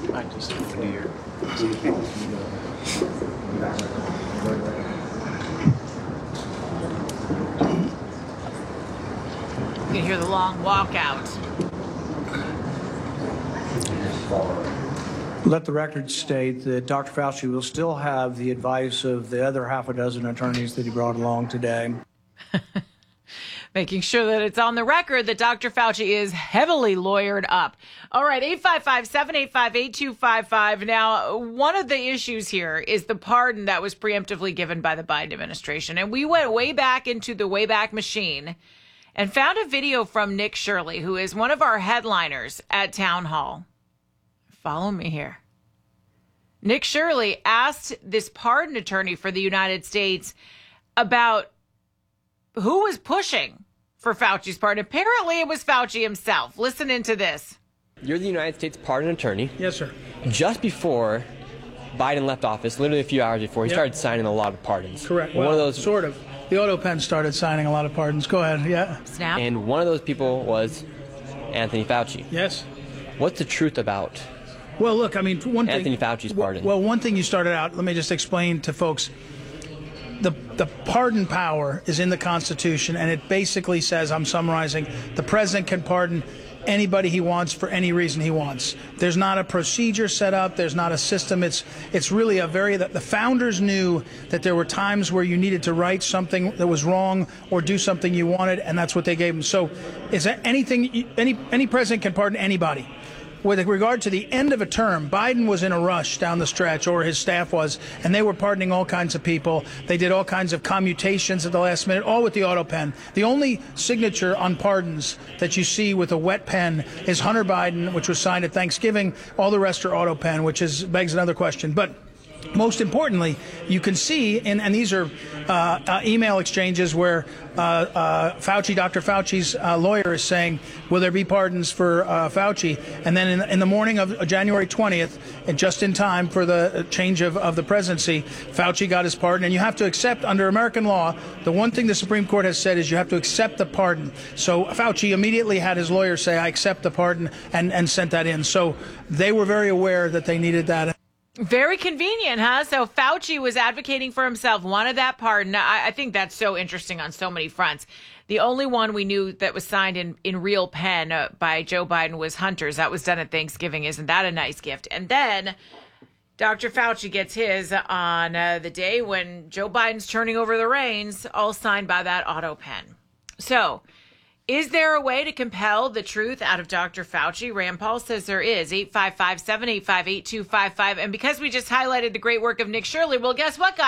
I just do your. You can hear the long walkout. Let the record state that Dr. Fauci will still have the advice of the other half a dozen attorneys that he brought along today. Making sure that it's on the record that Dr. Fauci is heavily lawyered up. All right, 855-785-8255. Now, one of the issues here is the pardon that was preemptively given by the Biden administration. And we went way back into the Wayback Machine and found a video from Nick Shirley, who is one of our headliners at Town Hall. Follow me here. Nick Shirley asked this pardon attorney for the United States about who was pushing for Fauci's pardon. Apparently, it was Fauci himself. Listen into this. You're the United States pardon attorney. Yes, sir. Just before Biden left office, literally a few hours before, he started signing a lot of pardons. Correct. One of those, sort of. The AutoPen started signing a lot of pardons. Go ahead. Yeah. Snap. and one of those people was Anthony Fauci. Yes. What's the truth about Well, look, I mean, one thing. Anthony Fauci's pardon? Well, one thing you started out, let me just explain to folks. The pardon power is in the Constitution, and it basically says, I'm summarizing, the president can pardon anybody he wants for any reason he wants. There's not a procedure set up. There's not a system. It's really the founders knew that there were times where you needed to write something that was wrong or do something you wanted, and that's what they gave them. So is that anything, any president can pardon anybody. With regard to the end of a term, Biden was in a rush down the stretch, or his staff was, and they were pardoning all kinds of people. They did all kinds of commutations at the last minute, all with the AutoPen. The only signature on pardons that you see with a wet pen is Hunter Biden, which was signed at Thanksgiving. All the rest are AutoPen, which begs another question. But most importantly, you can see, and these are email exchanges where Dr. Fauci's lawyer is saying, will there be pardons for Fauci? And then in the morning of January 20th, and just in time for the change of the presidency, Fauci got his pardon. And you have to accept, under American law, the one thing the Supreme Court has said is you have to accept the pardon. So Fauci immediately had his lawyer say, I accept the pardon, and sent that in. So they were very aware that they needed that. Very convenient, huh? So Fauci was advocating for himself, wanted that pardon. I think that's so interesting on so many fronts. The only one we knew that was signed in real pen by Joe Biden was Hunter's. That was done at Thanksgiving. Isn't that a nice gift? And then Dr. Fauci gets his on the day when Joe Biden's turning over the reins, all signed by that AutoPen. So is there a way to compel the truth out of Dr. Fauci? Rand Paul says there is. 855-785-8255. And because we just highlighted the great work of Nick Shirley, well, guess what, guys?